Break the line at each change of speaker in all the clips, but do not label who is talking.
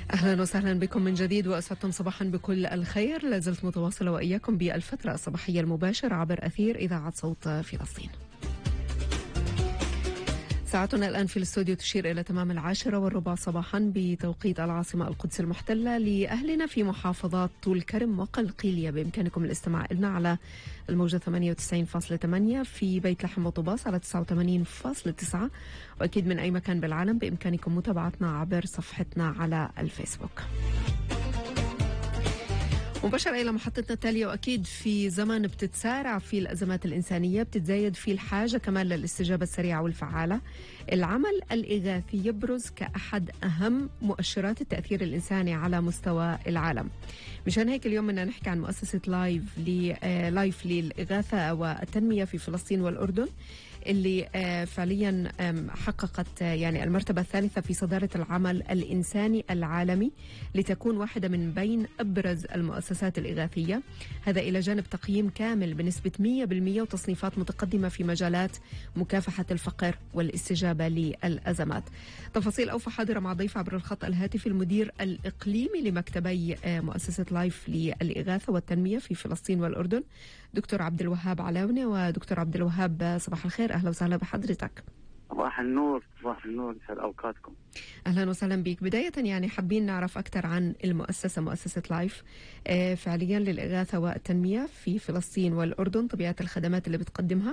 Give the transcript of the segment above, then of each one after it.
أهلا وسهلا بكم من جديد وأسعدتم صباحا بكل الخير. لازلت متواصلة وإياكم بالفترة الصباحية المباشرة عبر أثير إذاعة صوت فلسطين. ساعتنا الآن في الاستوديو تشير إلى تمام 10:15 صباحا بتوقيت العاصمة القدس المحتلة. لأهلنا في محافظات طول كرم وقلقيلية بإمكانكم الاستماع لنا على الموجة 98.8، في بيت لحم وطوباس على 89.9، وأكيد من أي مكان بالعالم بإمكانكم متابعتنا عبر صفحتنا على الفيسبوك. مباشرة إلى محطتنا التالية. وأكيد في زمن بتتسارع فيه الأزمات الإنسانية بتتزايد فيه الحاجة كمان للاستجابة السريعة والفعالة. العمل الإغاثي يبرز كأحد أهم مؤشرات التأثير الإنساني على مستوى العالم. مشان هيك اليوم بدنا نحكي عن مؤسسة لايف للإغاثة والتنمية في فلسطين والأردن، اللي فعليا حققت يعني المرتبة الثالثة في صدارة العمل الإنساني العالمي لتكون واحدة من بين أبرز المؤسسات الإغاثية، هذا إلى جانب تقييم كامل بنسبة 100% وتصنيفات متقدمة في مجالات مكافحة الفقر والاستجابة للأزمات. تفاصيل أوفى حاضرة مع ضيف عبر الخط الهاتفي المدير الإقليمي لمكتبي مؤسسة لايف للإغاثة والتنمية في فلسطين والأردن، دكتور عبد الوهاب علاونة. ودكتور عبد الوهاب صباح الخير، أهلا وسهلا بحضرتك.
صباح النور، صباح النور، يسعد أوقاتكم.
أهلا وسهلا بك. بداية يعني حابين نعرف أكثر عن المؤسسة، مؤسسة لايف فعليا للإغاثة والتنمية في فلسطين والأردن، طبيعة الخدمات اللي بتقدمها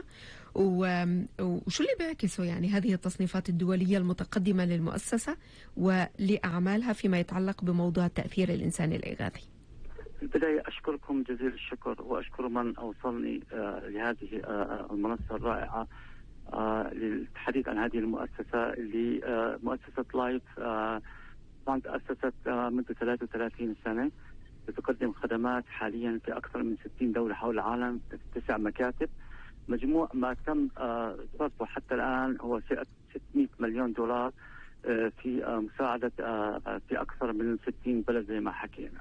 وشو اللي بيعكسوا يعني هذه التصنيفات الدولية المتقدمة للمؤسسة ولأعمالها فيما يتعلق بموضوع التأثير الإنساني الإغاثي.
في البداية أشكركم جزيل الشكر وأشكر من أوصلني لهذه المنصة الرائعة للحديث عن هذه المؤسسة اللي مؤسسة لايف تأسست منذ 33 سنة، تقدم خدمات حاليا في أكثر من 60 دولة حول العالم، 9 مكاتب. مجموع ما تم صرفه حتى الآن هو 600 مليون دولار في مساعدة في أكثر من 60 بلد زي ما حكينا.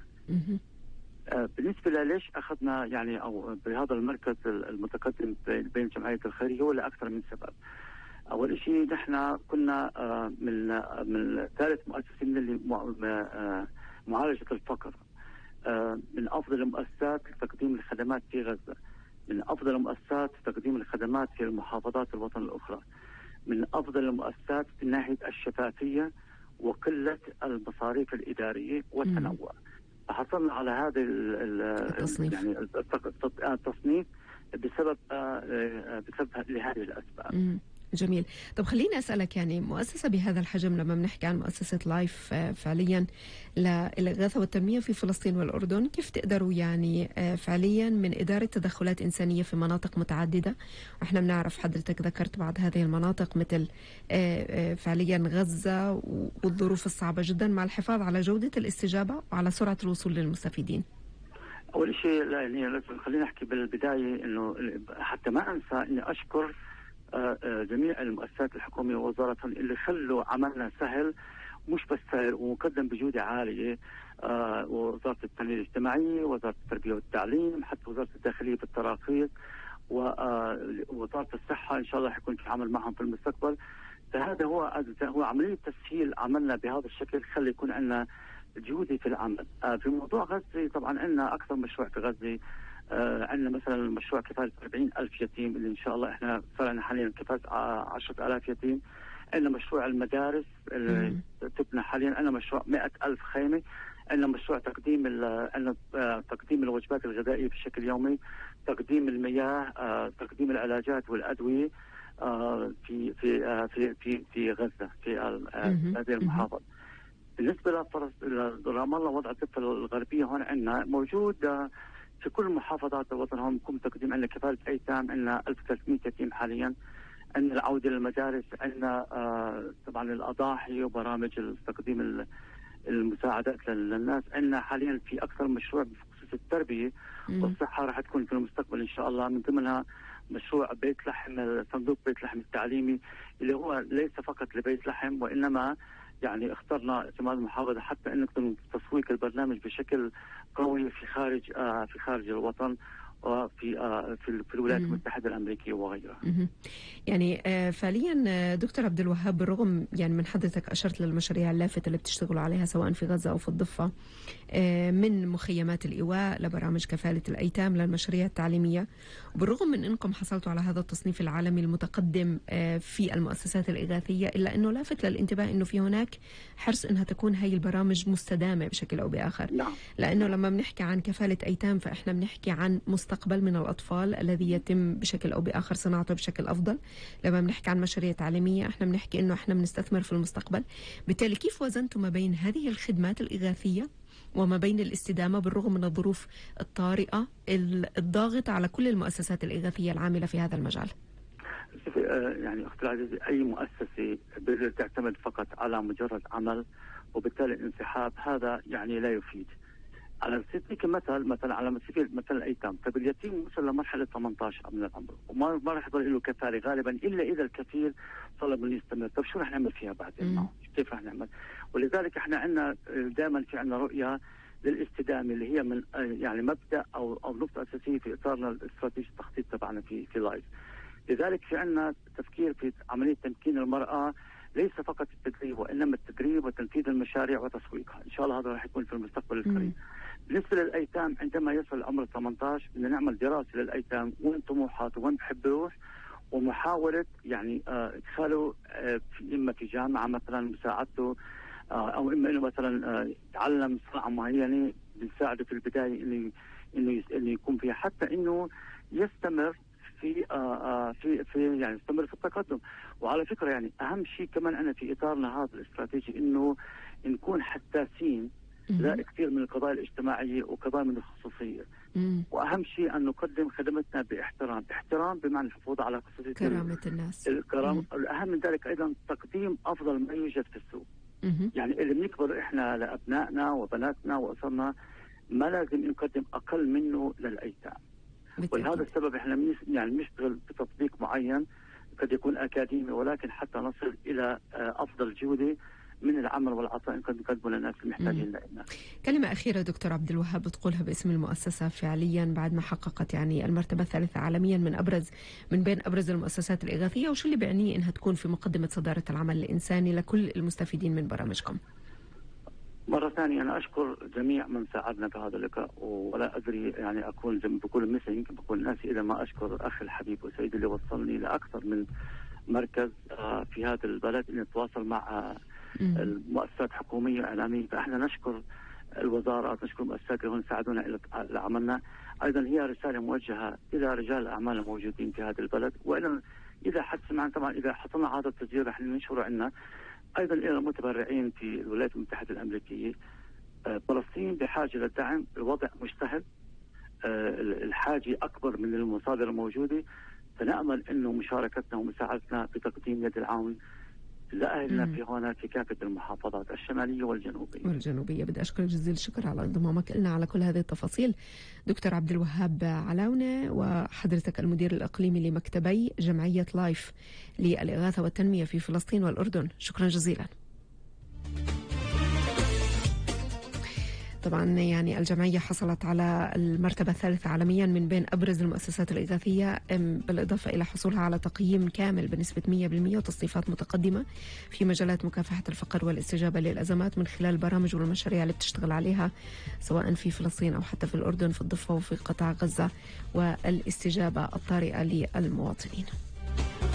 بالنسبة ليش أخذنا يعني أو بهذا المركز المتقدم بين الجمعية الخيرية، هو لأكثر من سبب. أول شيء نحن كنا من ثالث مؤسسين اللي معالجة الفقر، من أفضل المؤسسات لتقديم الخدمات في غزة، من أفضل المؤسسات لتقديم الخدمات في المحافظات الوطن الأخرى، من أفضل المؤسسات من ناحية الشفافية وقلة المصاريف الإدارية والتنوع. فحصلنا على هذا التصنيف، يعني التصنيف بسبب لهذه الأسباب.
جميل. طب خليني أسألك، يعني مؤسسة بهذا الحجم، لما بنحكي عن مؤسسة لايف فعليا للإغاثة والتنمية في فلسطين والأردن، كيف تقدروا يعني فعليا من إدارة تدخلات إنسانية في مناطق متعددة؟ وإحنا بنعرف حضرتك ذكرت بعض هذه المناطق مثل فعليا غزة والظروف الصعبة جدا، مع الحفاظ على جودة الاستجابة وعلى سرعة الوصول للمستفيدين.
أول شيء يعني لازم خلينا نحكي بالبداية إنه حتى ما أنسى إني أشكر جميع المؤسسات الحكومية ووزارتهم اللي خلوا عملنا سهل، مش بس سهل ومقدم بجودة عالية. وزارة التنمية الاجتماعية، وزارة التربية والتعليم، حتى وزارة الداخلية بالتراخيص، ووزارة الصحة إن شاء الله حيكون في عمل معهم في المستقبل. فهذا هو عملية تسهيل عملنا بهذا الشكل، خلي يكون عندنا جودة في العمل. في موضوع غزة طبعا عندنا أكثر مشروع في غزة. عندنا مثلا مشروع كفاية 40,000 يتيم اللي إن شاء الله إحنا صار لنا حاليا كفاية 10,000 يتيم. عندنا مشروع المدارس اللي تبنى حاليا. عندنا مشروع 100,000 خيمة. عندنا مشروع تقديم الوجبات الغذائية بشكل يومي، تقديم المياه، تقديم العلاجات والأدوية في في في في في غزة، في هذه المحافظة. بالنسبة لرام الله وضع الضفة الغربية، هون عندنا موجود في كل محافظات الوطن. هم يقوم تقديم عندنا كفالة أيتام، عندنا 1300 يتيم حاليا. عندنا العودة للمدارس، عندنا طبعا الأضاحي وبرامج تقديم المساعدات للناس. عندنا حاليا في أكثر مشروع بخصوص التربية والصحة راح تكون في المستقبل إن شاء الله، من ضمنها مشروع بيت لحم، صندوق بيت لحم التعليمي، اللي هو ليس فقط لبيت لحم، وإنما يعني اخترنا اعتماد المحافظة حتى أن نقدر تسويق البرنامج بشكل قوي في خارج الوطن. في الولايات المتحدة الأمريكية وغيرها.
يعني فعليا دكتور عبد الوهاب، بالرغم يعني من حضرتك أشرت للمشاريع اللافتة اللي بتشتغلوا عليها سواء في غزة أو في الضفة، من مخيمات الإيواء لبرامج كفالة الأيتام للمشاريع التعليمية، وبالرغم من أنكم حصلتوا على هذا التصنيف العالمي المتقدم في المؤسسات الإغاثية، إلا أنه لافت للانتباه أنه في هناك حرص أنها تكون هاي البرامج مستدامة بشكل أو بآخر.
نعم.
لأنه لما بنحكي عن كفالة أيتام فإحنا بنحكي عن مستقبل من الأطفال الذي يتم بشكل أو بآخر صناعته بشكل أفضل. لما بنحكي عن مشاريع تعليمية إحنا بنحكي إنه إحنا بنستثمر في المستقبل. بالتالي كيف وزنتوا ما بين هذه الخدمات الإغاثية وما بين الاستدامة بالرغم من الظروف الطارئة الضاغطة على كل المؤسسات الإغاثية العاملة في هذا المجال؟
يعني أختي العزيزة، أي مؤسسة تعتمد فقط على مجرد عمل وبالتالي الانسحاب، هذا يعني لا يفيد. على سبيل مثلا على سبيل مثلا الايتام، طيب اليتيم وصل لمرحله 18 من العمر وما راح يضل له كفاله غالبا الا اذا الكفيل طلب انه يستمر. طيب شو راح نعمل فيها بعدين معه؟ كيف راح نعمل؟ ولذلك احنا عندنا دائما في عندنا رؤيه للاستدامه اللي هي من يعني مبدا او نقطه اساسيه في اطارنا الاستراتيجي التخطيط تبعنا في لايف. لذلك في عندنا تفكير في عمليه تمكين المراه، ليس فقط التدريب وانما التدريب وتنفيذ المشاريع وتسويقها. ان شاء الله هذا راح يكون في المستقبل القريب. بالنسبه للايتام، عندما يصل عمر 18 بدنا نعمل دراسه للايتام، وين طموحاته وين بحب يروح، ومحاوله يعني ادخاله اما في جامعه مثلا مساعدته، او اما انه مثلا يتعلم صنعه معينه بنساعده في البدايه انه يكون فيها، حتى انه يستمر في يعني يستمر في التقدم. وعلى فكره يعني اهم شيء كمان انا في اطارنا هذا الاستراتيجي انه نكون حساسين لا كثير من القضايا الاجتماعيه وقضايا من الخصوصيه. واهم شيء ان نقدم خدمتنا باحترام بمعنى الحفاظ على خصوصيه
كرامه الناس.
الاهم من ذلك ايضا تقديم افضل ما يوجد في السوق. يعني اللي بنكبر احنا لابنائنا وبناتنا واسرنا ما لازم نقدم اقل منه للايتام. ولهذا السبب احنا يعني بنشتغل بتطبيق معين قد يكون اكاديمي، ولكن حتى نصل الى افضل جوده من العمل والعطاء قد نقدمه للناس المحتاجين لنا.
كلمة أخيرة دكتور عبد الوهاب بتقولها باسم المؤسسة فعليا بعد ما حققت يعني المرتبة الثالثة عالميا من بين أبرز المؤسسات الإغاثية، وشو اللي بيعنيه إنها تكون في مقدمة صدارة العمل الإنساني لكل المستفيدين من برامجكم؟
مرة ثانية أنا أشكر جميع من ساعدنا في هذا اللقاء، ولا أدري يعني أكون زي ما بقول ميسنج، بقول ناسي إذا ما أشكر أخي الحبيب وسيدي اللي وصلني لأكثر من مركز في هذا البلد إني أتواصل مع المؤسسات الحكومية وإعلامية. فإحنا نشكر الوزارات، نشكر المؤسسات اللي هون ساعدونا إلى عملنا. أيضا هي رسالة موجهة إلى رجال الأعمال الموجودين في هذا البلد، وإذا حد سمعنا طبعا إذا حصلنا هذا التسجيل رح ننشره عندنا. أيضا إلى المتبرعين في الولايات المتحدة الأمريكية، فلسطين بحاجة للدعم، الوضع مش سهل، الحاجة أكبر من المصادر الموجودة، فنأمل أنه مشاركتنا ومساعدتنا بتقديم يد العون لأهلنا في هنا في كافة المحافظات الشمالية والجنوبية.
بدي أشكرك جزيل الشكر على انضمامك لنا على كل هذه التفاصيل دكتور عبد الوهاب علاونة، وحضرتك المدير الإقليمي لمكتبي جمعية لايف للإغاثة والتنمية في فلسطين والأردن. شكرا جزيلا. طبعا يعني الجمعية حصلت على المرتبة الثالثة عالميا من بين أبرز المؤسسات الإغاثية، بالإضافة إلى حصولها على تقييم كامل بنسبة 100% وتصنيفات متقدمة في مجالات مكافحة الفقر والاستجابة للأزمات من خلال البرامج والمشاريع اللي بتشتغل عليها سواء في فلسطين أو حتى في الأردن، في الضفة وفي قطاع غزة، والاستجابة الطارئة للمواطنين.